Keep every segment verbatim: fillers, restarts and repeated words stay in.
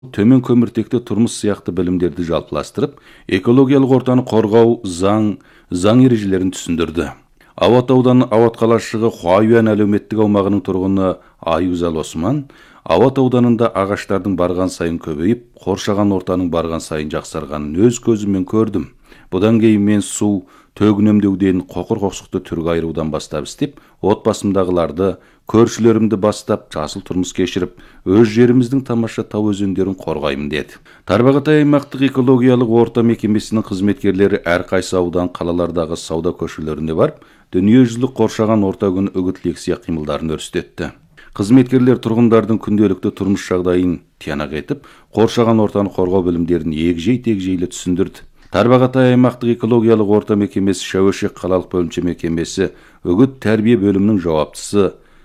төмен көміртекті тұрмыс сияқты білімдерді жалпыластырып, экологиялық ортаны қорғау заң, заң ережелерін түсіндірді. Ауат ауданы Ауат қалашығы Хуайюан әлеуметтік аумағының тұрғыны Аюзал Осман, Ауат ауданында ағаштардың барған сайын көбейіп, қоршаған ортаның барған сайын жақсарғанын өз көзіммен көрдім. Бұдан кейін мен су, төгінемдеуден, қоқыр-қоқсықты түрге айырудан бастап істеп, отбасымдағыларды, көршілерімді бастап, жасыл тұрмыс кешіріп, өз жеріміздің тамаша тау өзендерін қорғаймын деді. Тарбағатай аймақтық экологиялық орта мекемесінің қызметкерлері әрқайсы аудан қалалардағы сауда көшелеріне барып, дүниежүзілік қоршаған орта күні үгіт лекция қимылдарын өрістетті. Қызметкерлер тұрғындардың күнделікті тұрмыс жағдайын тиянақ етіп, қоршаған ортаны қорғау білімдерін егжей-тегжейлі түсіндірді. Тарбағатай аймақтық экологиялық орта мекемесі Шәуешек қалалық бөлімше мекемесі үгіт тәрбие бөлімінің жауаптысы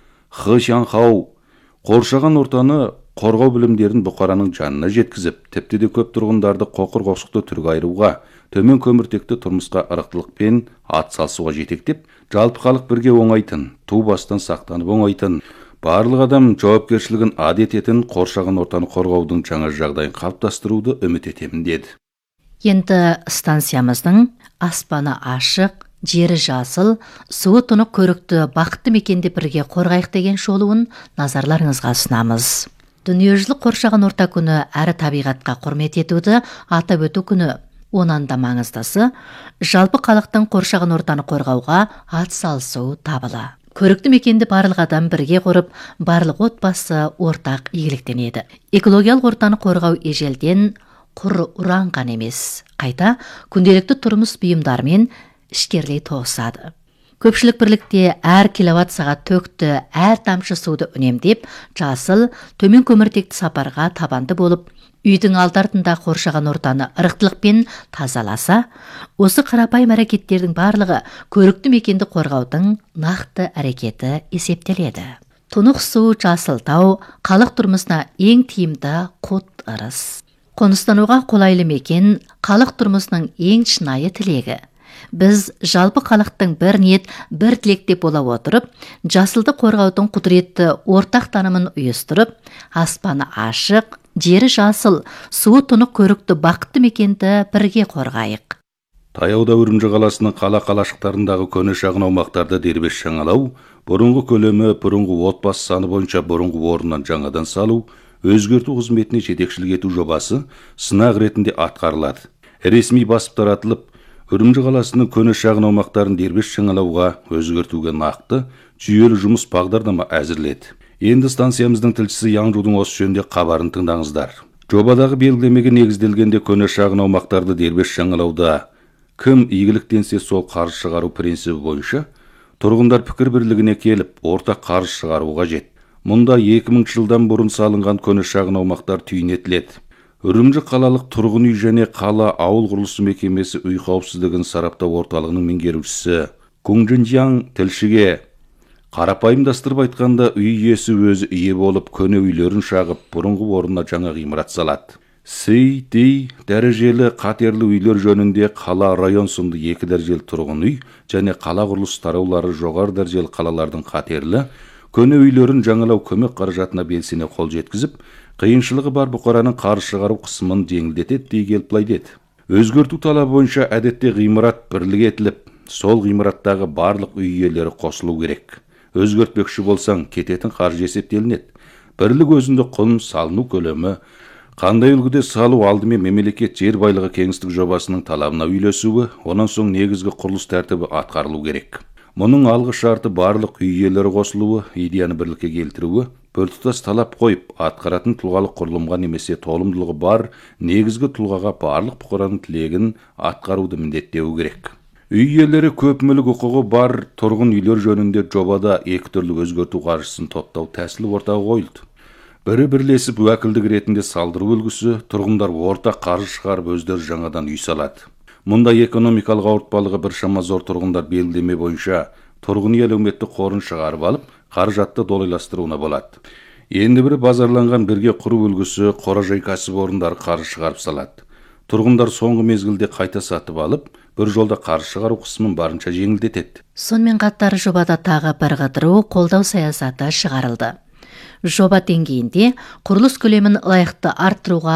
Хы Шанхау қоршаған ортаны қорғау білімдерін бұқараның жанына жеткізіп, тіпті де көп тұрғындарды қоқыр-қоқсықты түрге айыруға, төмен көміртекті тұрмысқа ырықтылықпен атсалысуға жетектеп, жалпы халық бірге оңайтын, ту бастан сақтанып оңайтын, барлық адам жауапкершілігін адет етін қоршаған ортаны қорғаудың жаңа жағдайын қалыптастыруды үміт етемін деді. Енді станциямыздың аспаны ашық, жері жасыл, суы тұнық көрікті бақытты мекенде бірге қорғайық деген шолуын назарларыңызға ұсынамыз. Дүниежүзілік қоршаған орта күні әрі табиғатқа құрмет етуді атап өту күні. Онан да маңыздысы, жалпы халықтың қоршаған ортаны қорғауға атсалысу табылы. Көрікті мекенді барлық адам бірге құрып, барлық отбасы ортақ игіліктенеді. Экологиялық ортаны қорғау ежелден құр ұранған емес, қайта күнделікті тұрмыс бұйымдарымен ішкерлей тоғысады. Көпшілік бірлікте әр киловатт сағат төкті, әр тамшы суды үнемдеп, жасыл, төмен көміртекті сапарға табанды болып, үйдің алдартында қоршаған ортаны ырықтылықпен тазаласа, осы қарапайым әрекеттердің барлығы көрікті мекенді қорғаудың нақты әрекеті есептеледі. Тұнық су, жасыл тау, халық тұрмысына ең тиімді құт ырыс. Қоныстануға қолайлы мекен халық тұрмысының ең шынайы тілегі. Біз жалпы халықтың бір ниет, бір тілекте бола отырып, жасылды қорғаудың құдіретті ортақ танымын ұйыстырып, аспаны ашық, жері жасыл, суы тұнық көрікті бақытты мекенді бірге қорғайық. Таяуда Үрімжі қаласының қала қалашықтарындағы көне шағын аумақтарды дербес жаңалау, бұрынғы көлемі, бұрынғы отбасы саны бойынша бұрынғы орнынан жаңадан салу, өзгерту қызметіне жетекшілік ету жобасы сынақ ретінде атқарылады. Ресми басып таратылып, Үрімжі қаласының көне шағын аумақтарын дербес жаңалауға, өзгертуге нақты, жүйелі жұмыс бағдарлама әзірледі. Енді станциямыздың тілшісі Яңжудың осы жөнінде хабарын тыңдаңыздар. Жобадағы белгілемеге негізделгенде көне шағын аумақтарды дербес жаңалауда кім игіліктенсе сол қаржы шығару принципі бойынша тұрғындар пікір бірлігіне келіп, ортақ қаржы шығару қажет. Мұнда екі мыңыншы жылдан бұрын салынған көне шағын аумақтар түйінетіледі. Үрімжі қалалық тұрғын үй және қала ауыл құрылысы мекемесі үй қауіпсіздігін сараптау орталығының меңгерушісі Кун Жинжяң тілшіге қарапайымдастырып айтқанда үй иесі өзі ие болып, көне үйлерін шағып, бұрынғы орнына жаңа ғимарат салады. Си, Ди дәрежелі қатерлі үйлер жөнінде қала район сынды екі дәрежелі тұрғын үй және қала құрылыс тараулары жоғары дәрежелі қалалардың қатерлі көне үйлерін жаңалау көмек қаражатына белсене қол жеткізіп, қиыншылығы бар бұқараның қаржы шығару қысымын жеңілдетеді дей келіп былай деді. Өзгерту талабы бойынша әдетте ғимарат бірлік етіліп, сол ғимараттағы барлық үй иелері қосылу керек. Өзгертпекші болсаң, кететін қаржы есептелінеді. Бірлік өзінде құн, салыну көлемі, қандай үлгіде салу алдымен мемлекет жер байлығы кеңістік жобасының талабына үйлесуі, онан соң негізгі құрылыс тәртібі атқарылу керек. Мұның алғы шарты барлық үй иелері қосылуы, идеяны бірлікке келтіруі, біртұтас талап қойып, атқаратын тұлғалық құрылымға немесе толымдылығы бар негізгі тұлғаға барлық бұқараның тілегін атқаруды міндеттеу керек. Үй иелері көп мүлік құқығы бар тұрғын үйлер жөнінде жобада екі түрлі өзгерту қаржысын топтау тәсілі ортаға қойылды. Бірі бірлесіп уәкілдік ретінде салдыру үлгісі, тұрғындар ортақ қаржы шығарып өздері жаңадан үй салады. Мұнда экономикалық ауыртпалығы біршама зор тұрғындар белгілеме бойынша тұрғын үй әлеуметтік қорын шығарып алып, қаражатты долайластыруына болады. Енді бірі базарланған бірге құру үлгісі қоражай кәсіпорындар қаржы шығарып салады. Тұрғындар соңғы мезгілде қайта сатып алып, бір жолда қаржы шығару қысымын барынша жеңілдетеді. Сонымен қатар жобада тағы бір қыдыру қолдау саясаты шығарылды. жоба деңгейінде құрылыс көлемін лайықты арттыруға